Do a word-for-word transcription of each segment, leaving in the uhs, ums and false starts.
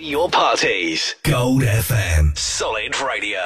Your parties. Gold F M. Solid Radio.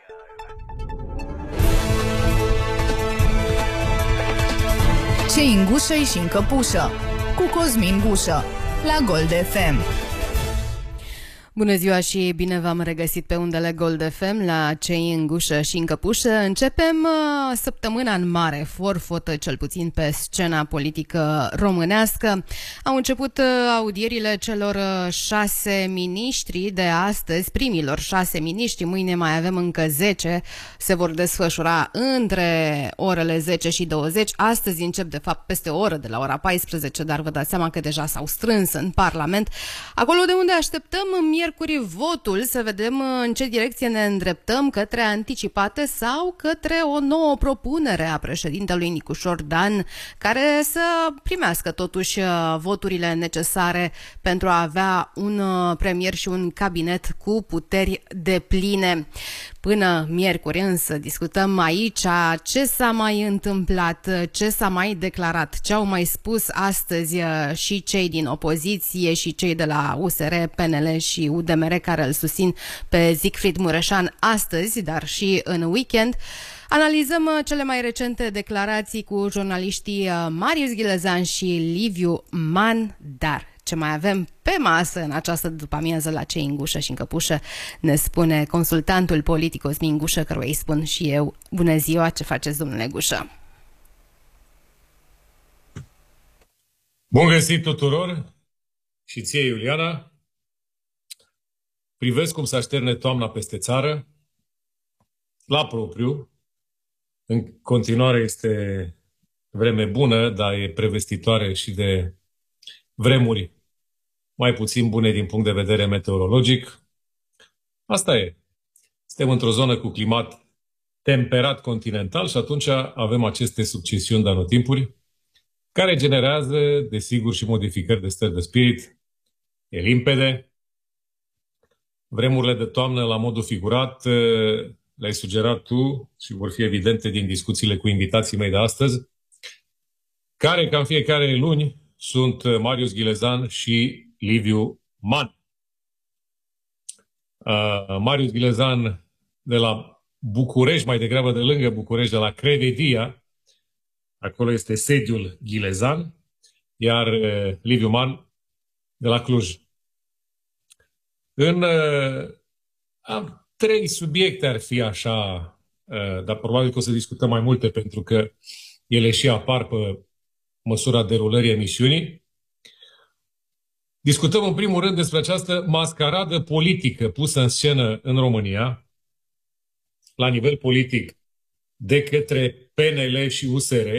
Ce-i în gușă și în căpușă, cu Cosmin Gușă, la Gold F M. Bună ziua și bine v-am regăsit pe undele Gold F M la Ce-i în gușă și în căpușă. Începem uh, săptămâna în mare forfotă, cel puțin pe scena politică românească. Au început uh, audierile celor uh, șase miniștri de astăzi, primilor șase miniștri. Mâine mai avem încă zece, se vor desfășura între orele zece și douăzeci. Astăzi încep de fapt peste o oră, de la ora paisprezece, dar vă dați seama că deja s-au strâns în Parlament. Acolo de unde așteptăm miercuri votul, să vedem în ce direcție ne îndreptăm, către anticipate sau către o nouă propunere a președintelui Nicușor Dan, care să primească totuși voturile necesare pentru a avea un premier și un cabinet cu puteri depline. Până miercuri însă discutăm aici ce s-a mai întâmplat, ce s-a mai declarat, ce au mai spus astăzi și cei din opoziție și cei de la U S R, P N L și U D M R care îl susțin pe Siegfried Mureșan astăzi, dar și în weekend. Analizăm cele mai recente declarații cu jurnaliștii Marius Ghilezan și Liviu Man, dar ce mai avem pe masă în această după-amiază la Ce-i în gușă și în căpușă ne spune consultantul politic Cosmin Gușă, căruia îi spun și eu bună ziua, ce faceți, domnule Gușă? Bun găsit tuturor și ție, Iuliana. Privesc cum se așterne toamna peste țară, la propriu. În continuare este vreme bună, dar e prevestitoare și de vremuri mai puțin bune din punct de vedere meteorologic. Asta e. Suntem într-o zonă cu climat temperat continental și atunci avem aceste succesiuni de anotimpuri care generează, desigur, și modificări de stări de spirit. E limpede. Vremurile de toamnă, la modul figurat, le-ai sugerat tu și vor fi evidente din discuțiile cu invitații mei de astăzi, care, ca în fiecare luni, sunt Marius Ghilezan și Liviu Man. Uh, Marius Ghilezan de la București, mai degrabă de lângă București, de la Crevedia, acolo este sediul Ghilezan, iar uh, Liviu Man de la Cluj. În uh, am trei subiecte ar fi așa, uh, dar probabil că o să discutăm mai multe pentru că ele și apar pe măsura derulării emisiunii. Discutăm în primul rând despre această mascaradă politică pusă în scenă în România, la nivel politic, de către P N L și U S R,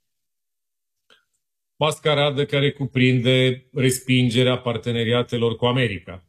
mascaradă care cuprinde respingerea parteneriatelor cu America,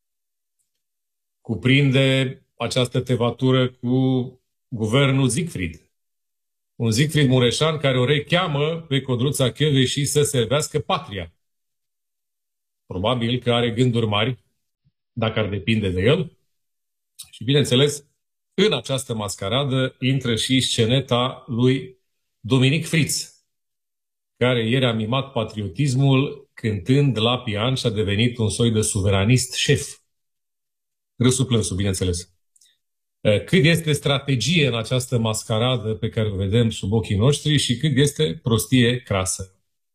cuprinde această tevatură cu guvernul Siegfried. Un Siegfried Mureșan care o recheamă pe Codruța Kövesi să servească patria. Probabil că are gânduri mari, dacă ar depinde de el. Și bineînțeles, în această mascaradă intră și sceneta lui Dominic Fritz, care ieri a mimat patriotismul cântând la pian și a devenit un soi de suveranist șef. Râsul plânsul, bineînțeles. Cât este strategie în această mascaradă pe care o vedem sub ochii noștri și cât este prostie crasă.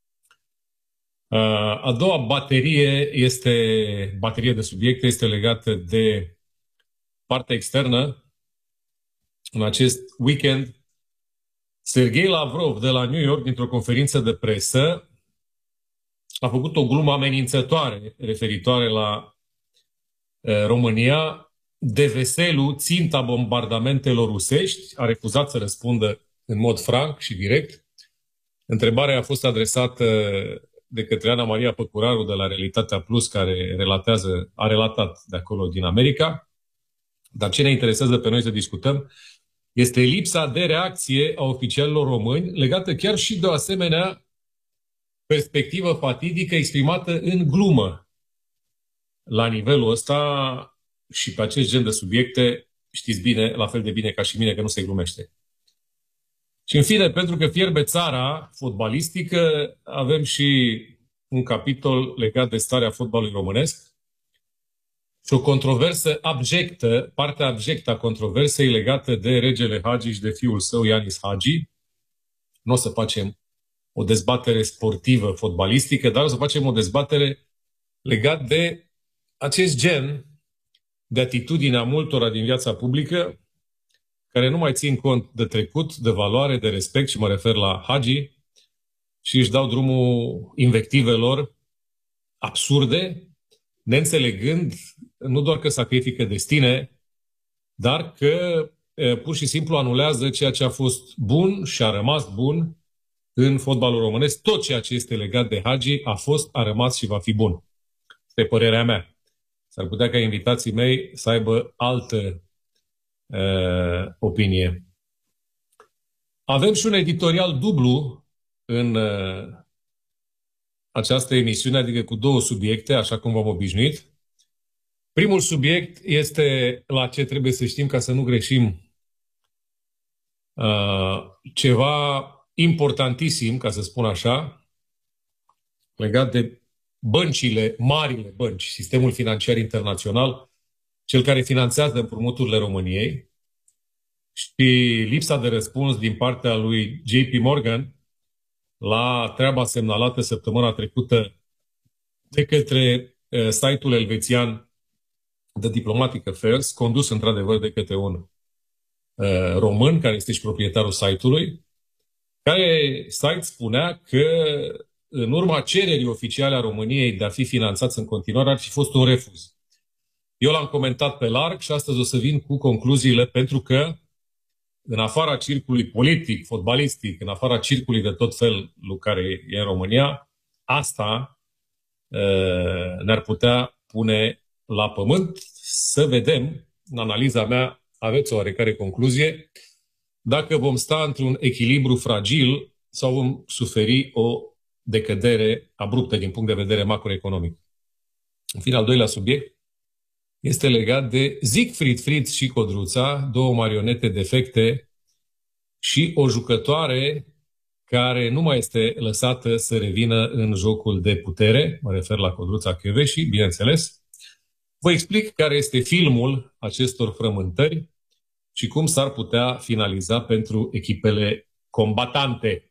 A doua baterie, este, baterie de subiecte este legată de partea externă. În acest weekend, Sergei Lavrov de la New York, dintr-o conferință de presă, a făcut o glumă amenințătoare referitoare la uh, România. De Veselu, ținta bombardamentelor rusești, a refuzat să răspundă în mod franc și direct. Întrebarea a fost adresată de către Ana Maria Păcuraru de la Realitatea Plus, care relatează, a relatat de acolo din America. Dar ce ne interesează pe noi să discutăm este lipsa de reacție a oficialilor români, legată chiar și de o asemenea perspectivă fatidică exprimată în glumă. La nivelul ăsta și pe acest gen de subiecte, știți bine, la fel de bine ca și mine, că nu se glumește. Și în fine, pentru că fierbe țara fotbalistică, avem și un capitol legat de starea fotbalului românesc. și o controversă abjectă, partea abjectă a controversei legată de regele Hagi și de fiul său, Ianis Hagi. Nu o să facem o dezbatere sportivă, fotbalistică, dar o să facem o dezbatere legată de acest gen de atitudine a multora din viața publică care nu mai țin cont de trecut, de valoare, de respect, și mă refer la Hagi, și își dau drumul invectivelor absurde, neînțelegând nu doar că sacrifică destine, dar că e, pur și simplu anulează ceea ce a fost bun și a rămas bun în fotbalul românesc. Tot ceea ce este legat de Hagi a fost, a rămas și va fi bun. Este părerea mea. S-ar putea ca invitații mei să aibă altă uh, opinie. Avem și un editorial dublu în uh, această emisiune, adică cu două subiecte, așa cum v-am obișnuit. Primul subiect este la ce trebuie să știm ca să nu greșim, uh, ceva importantisim, ca să spun așa, legat de băncile, marile bănci, sistemul financiar internațional, cel care finanțează împrumuturile României, și lipsa de răspuns din partea lui J P Morgan la treaba semnalată săptămâna trecută de către uh, site-ul elvețian The Diplomatic Affairs, condus într-adevăr de către un uh, român, care este și proprietarul site-ului, care site spunea că în urma cererii oficiale a României de a fi finanțați în continuare ar fi fost un refuz. Eu l-am comentat pe larg și astăzi o să vin cu concluziile, pentru că în afara circului politic, fotbalistic, în afara circului de tot felul care e în România, asta uh, ne-ar putea pune la pământ. Să vedem, în analiza mea aveți o oarecare concluzie, dacă vom sta într-un echilibru fragil sau vom suferi o decădere abruptă din punct de vedere macroeconomic. În fine, al doilea subiect este legat de Siegfried Fritz și Codruța, două marionete defecte și o jucătoare care nu mai este lăsată să revină în jocul de putere, mă refer la Codruța Kövesi, bineînțeles. Vă explic care este filmul acestor frământări și cum s-ar putea finaliza pentru echipele combatante.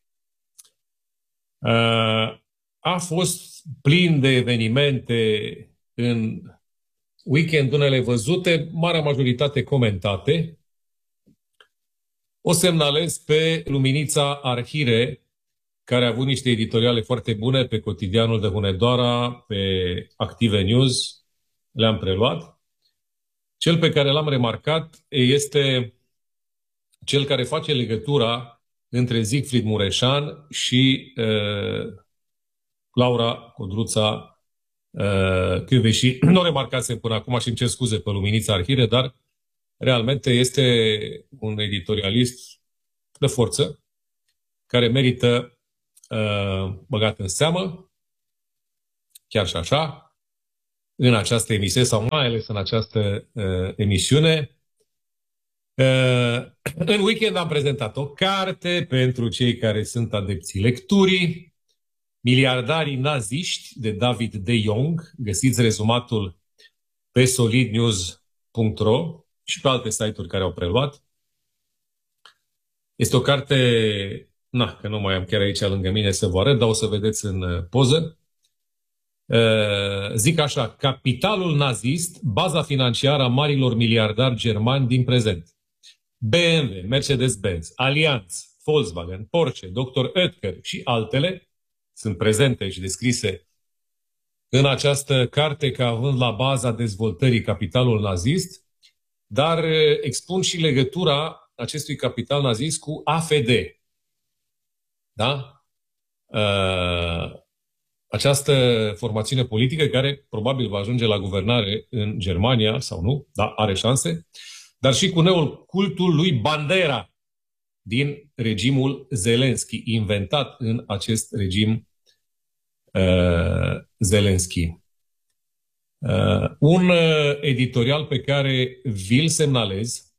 A fost plin de evenimente în weekend, unele văzute, marea majoritate comentate. O semnalez pe Luminița Arhire, care a avut niște editoriale foarte bune pe Cotidianul de Hunedoara, pe Active News, le-am preluat. Cel pe care l-am remarcat este cel care face legătura între Siegfried Mureșan și uh, Laura Codruța uh, Kövesi. Nu o remarcasem până acum și îmi cer scuze pe Luminița Arhire, dar realmente este un editorialist de forță care merită uh, băgat în seamă, chiar și așa, în această emisiune sau mai ales în această uh, emisiune. Uh, în weekend am prezentat o carte pentru cei care sunt adepții lecturii, Miliardarii naziști, de David de Jong. Găsiți rezumatul pe solid news punct ro și pe alte site-uri care au preluat. Este o carte, na, că nu mai am chiar aici lângă mine să vă arăt, dar o să vedeți în poză. Uh, zic așa: capitalul nazist, baza financiară a marilor miliardari germani din prezent. B M W, Mercedes-Benz, Allianz, Volkswagen, Porsche, doctor Oetker și altele sunt prezente și descrise în această carte ca având la baza dezvoltării capitalul nazist, dar expun și legătura acestui capital nazist cu A F D. Da? Uh, această formațiune politică care probabil va ajunge la guvernare în Germania sau nu, da, are șanse, dar și cu neul cultul lui Bandera din regimul Zelensky, inventat în acest regim uh, Zelensky. Uh, un uh, editorial pe care vi-l semnalez,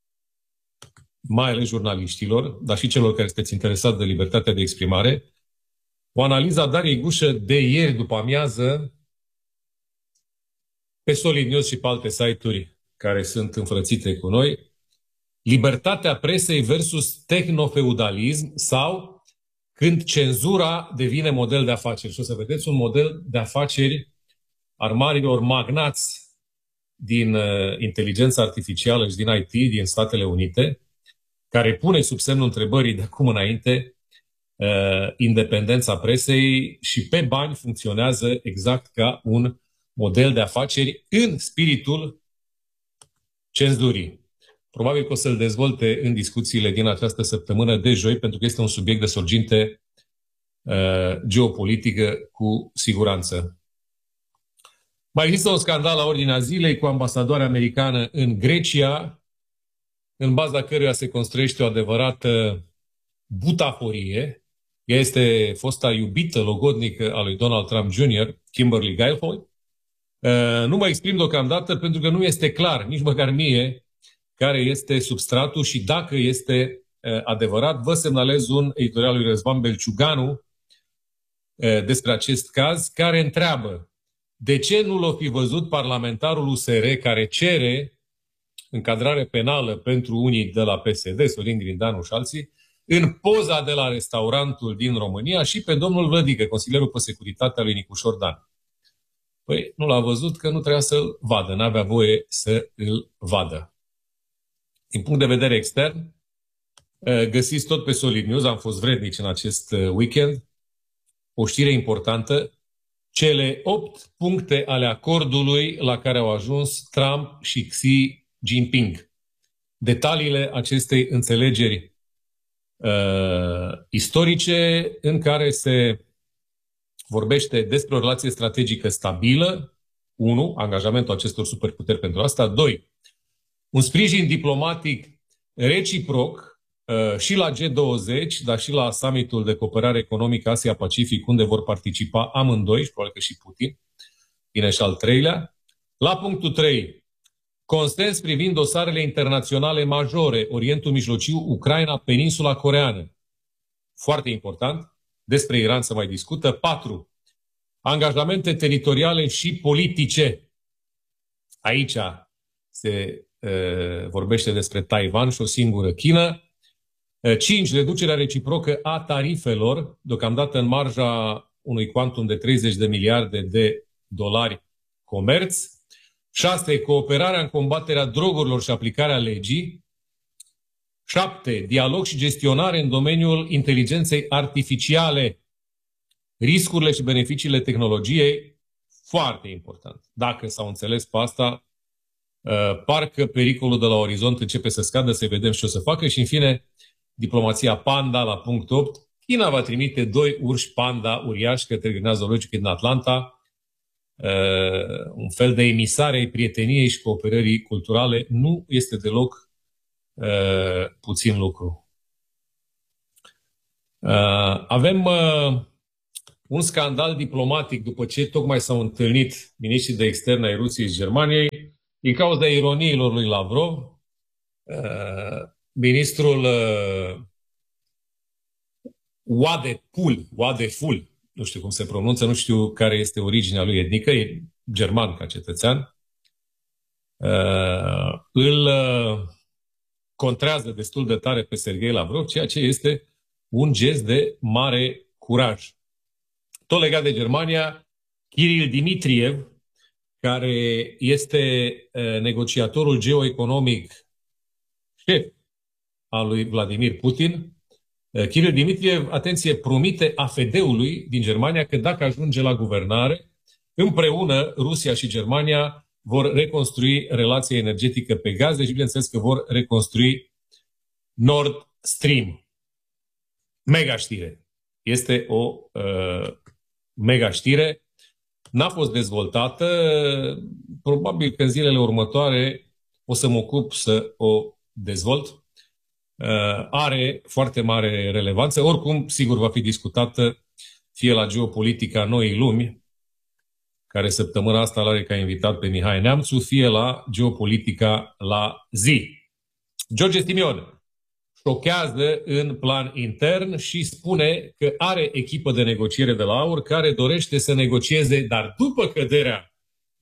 mai ales jurnaliștilor, dar și celor care sunteți interesați de libertatea de exprimare, o analiză a Dariei Gușă de ieri după amiază pe Solid News și pe alte site-uri care sunt înfrățite cu noi, libertatea presei versus tehnofeudalism sau când cenzura devine model de afaceri. Și o să vedeți un model de afaceri al marilor magnați din uh, inteligența artificială și din I T din Statele Unite, care pune sub semnul întrebării de acum înainte uh, independența presei și pe bani funcționează exact ca un model de afaceri în spiritul cenzurii. Probabil că o să-l dezvolte în discuțiile din această săptămână de joi, pentru că este un subiect de sorginte uh, geopolitică cu siguranță. Mai există un scandal la ordinea zilei cu ambasadoarea americană în Grecia, în baza căruia se construiește o adevărată butaforie. Ea este fosta iubită logodnică a lui Donald Trump junior, Kimberly Guilfoyle. Uh, nu mă exprim deocamdată pentru că nu este clar, nici măcar mie, care este substratul și dacă este uh, adevărat. Vă semnalez un editorial lui Răzvan Belciuganu uh, despre acest caz, care întreabă de ce nu l-o fi văzut parlamentarul U S R care cere încadrare penală pentru unii de la P S D, Sorin Grindanu și alții, în poza de la restaurantul din România și pe domnul Vlădică, consilierul pe securitatea lui Nicușor Dan. Păi nu l-a văzut că nu trebuia să-l vadă, n-avea voie să îl vadă. Din punct de vedere extern, găsiți tot pe Solid News, am fost vrednici în acest weekend, o știre importantă, cele opt puncte ale acordului la care au ajuns Trump și Xi Jinping. Detaliile acestei înțelegeri uh, istorice în care se vorbește despre o relație strategică stabilă, unu, angajamentul acestor superputeri pentru asta, doi, un sprijin diplomatic reciproc uh, și la G douăzeci, dar și la summitul de cooperare economică Asia-Pacific, unde vor participa amândoi, și probabil că și Putin, vine și al treilea. La punctul trei, consens privind dosarele internaționale majore, Orientul Mijlociu, Ucraina, Peninsula Coreeană. Foarte important, despre Iran se mai discută. patru, angajamente teritoriale și politice. Aici se uh, vorbește despre Taiwan și o singură China. cinci, reducerea reciprocă a tarifelor, deocamdată în marja unui quantum de treizeci de miliarde de dolari comerț. șase, cooperarea în combaterea drogurilor și aplicarea legii. șapte, dialog și gestionare în domeniul inteligenței artificiale. Riscurile și beneficiile tehnologiei, foarte important. Dacă s-au înțeles pe asta, parcă pericolul de la orizont începe să scadă, să vedem ce o să facă. Și în fine, diplomația panda la punct opt. China va trimite doi urși panda uriași către grădina zoologică din Atlanta, uh, un fel de emisare ai prieteniei și cooperării culturale. Nu este deloc uh, puțin lucru. Uh, avem uh, un scandal diplomatic după ce tocmai s-au întâlnit miniștrii de externe ai Rusiei și Germaniei din cauza ironiilor lui Lavrov. Uh, ministrul uh, Wadepul, Wadeful, nu știu cum se pronunță, nu știu care este originea lui etnică, e german ca cetățean, uh, îl uh, contrează destul de tare pe Serghei Lavrov, ceea ce este un gest de mare curaj. Tot legat de Germania, Kiril Dimitriev, care este uh, negociatorul geoeconomic șef al lui Vladimir Putin, Kiril Dimitriev, atenție, promite A F D-ului din Germania că dacă ajunge la guvernare, împreună Rusia și Germania vor reconstrui relația energetică pe gaze și bineînțeles că vor reconstrui Nord Stream. Mega știre. Este o uh, mega știre. N-a fost dezvoltată. Probabil că în zilele următoare o să mă ocup să o dezvolt. Uh, are foarte mare relevanță. Oricum, sigur, va fi discutată fie la Geopolitica Noii Lumi, care săptămâna asta l-are ca invitat pe Mihai Neamțu, fie la Geopolitica la zi. George Simion șochează în plan intern și spune că are echipă de negociere de la AUR care dorește să negocieze, dar după căderea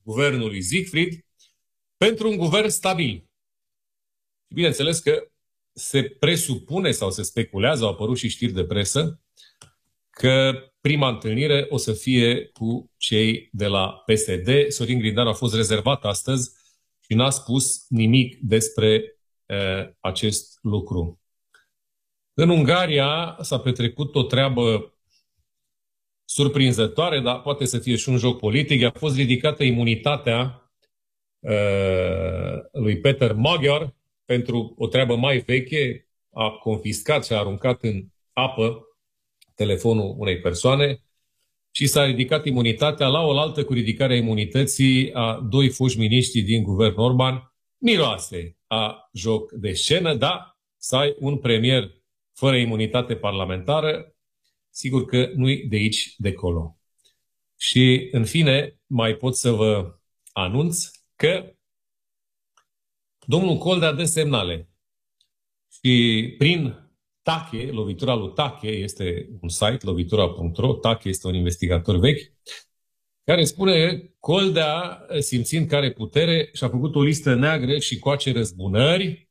guvernului Siegfried pentru un guvern stabil. Bineînțeles că se presupune sau se speculează, au apărut și știri de presă, că prima întâlnire o să fie cu cei de la P S D. Sorin Grindeanu a fost rezervat astăzi și n-a spus nimic despre uh, acest lucru. În Ungaria s-a petrecut o treabă surprinzătoare, dar poate să fie și un joc politic. A fost ridicată imunitatea uh, lui Peter Magyar pentru o treabă mai veche. A confiscat și a aruncat în apă telefonul unei persoane și s-a ridicat imunitatea la oaltă cu ridicarea imunității a doi foști miniștri din guvernul Orban. Miroase a joc de scenă, da, să ai un premier fără imunitate parlamentară, sigur că nu-i de aici de colo. Și, în fine, mai pot să vă anunț că domnul Coldea dă semnale și prin Tache, lovitura lui Tache, este un site, lovitura punct ro, Tache este un investigator vechi, care spune că Coldea, simțind că are putere, și-a făcut o listă neagră și coace răzbunări.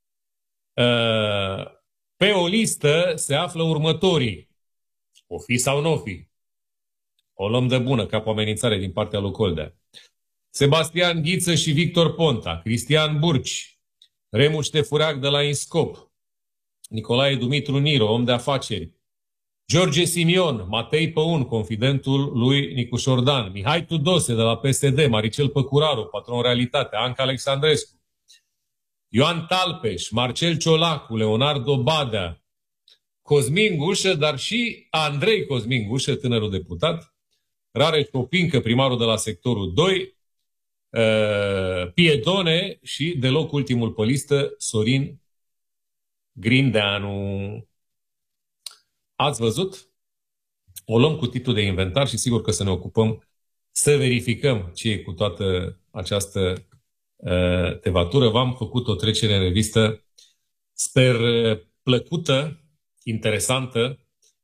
Pe o listă se află următorii. O fi sau nu o fi. O luăm de bună ca pe o amenințare din partea lui Coldea. Sebastian Ghiță și Victor Ponta, Cristian Burci, Remu Ștefureac de la Inscop, Nicolae Dumitru Niro, om de afaceri, George Simion, Matei Păun, confidentul lui Nicu Șordan, Mihai Tudose de la P S D, Maricel Păcuraru, patron Realitate, Anca Alexandrescu, Ioan Talpeș, Marcel Ciolacu, Leonardo Badea, Cosmin Gușă, dar și Andrei Cosmin Gușă, tânărul deputat, Rareș Popincă, primarul de la sectorul doi, Piedone și, deloc ultimul pe listă, Sorin Grindeanu. Ați văzut? O luăm cu titlul de inventar și sigur că să ne ocupăm să verificăm ce e cu toată această uh, tevatură. V-am făcut o trecere în revistă, sper plăcută, interesantă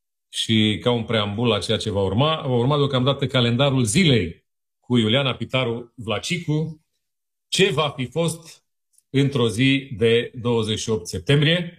și ca un preambul la ceea ce va urma. Va urma deocamdată calendarul zilei cu Iuliana Pitaru Vlacicu, ce va fi fost într-o zi de douăzeci și opt septembrie.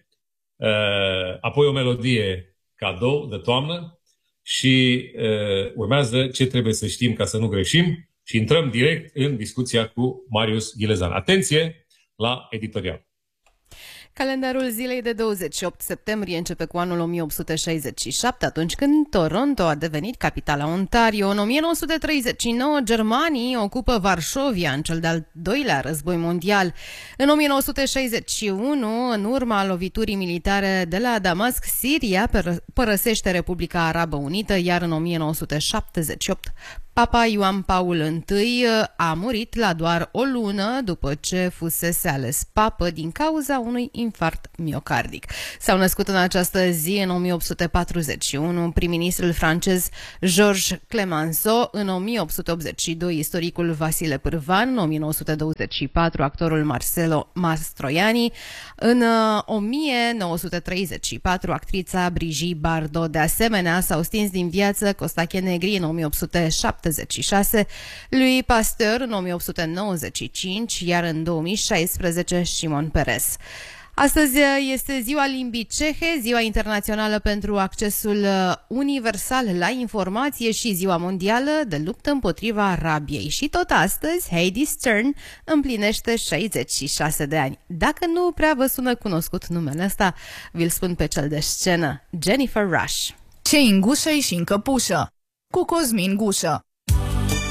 Uh, apoi o melodie cadou de toamnă și uh, urmează ce trebuie să știm ca să nu greșim și intrăm direct în discuția cu Marius Ghilezan. Atenție la editorial. Calendarul zilei de douăzeci și opt septembrie începe cu anul o mie opt sute șaizeci și șapte, atunci când Toronto a devenit capitala Ontario. În o mie nouă sute treizeci și nouă, germanii ocupă Varșovia în cel de-al doilea război mondial. În o mie nouă sute șaizeci și unu, în urma loviturii militare de la Damasc, Siria părăsește Republica Arabă Unită, iar în o mie nouă sute șaptezeci și opt, Papa Ioan Paul I a murit la doar o lună după ce fusese ales papă din cauza unui infarct miocardic. S-au născut în această zi, în o mie opt sute patruzeci și unu, prim-ministrul francez Georges Clemenceau, în o mie opt sute optzeci și doi istoricul Vasile Pârvan, în o mie nouă sute douăzeci și patru actorul Marcelo Mastroianni, în o mie nouă sute treizeci și patru actrița Brigitte Bardot. De asemenea, s-au stins din viață Costache Negri în o mie opt sute șaptezeci și șase, lui Pasteur în o mie opt sute nouăzeci și cinci, iar în două mii șaisprezece Shimon Peres. Astăzi este ziua limbii cehe, ziua internațională pentru accesul universal la informație și ziua mondială de luptă împotriva rabiei. Și tot astăzi, Heidi Stern împlinește șaizeci și șase de ani. Dacă nu prea vă sună cunoscut numele ăsta, vi-l spun pe cel de scenă, Jennifer Rush. Ce în gușă și în căpușă, cu Cosmin Gușă.